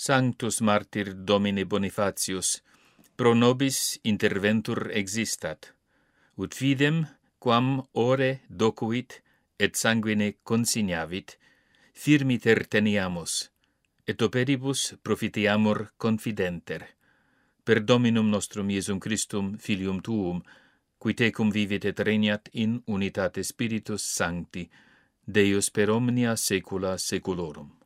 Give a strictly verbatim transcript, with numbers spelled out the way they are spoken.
Sanctus martyr Domine Bonifatius, pro nobis interventur existat, ut fidem, quam ore docuit et sanguine consignavit, firmiter teniamus, et operibus profiteamur confidenter. Per Dominum nostrum Iesum Christum, Filium Tuum, qui tecum vivit et regnat in unitate Spiritus Sancti, Deus per omnia saecula saeculorum.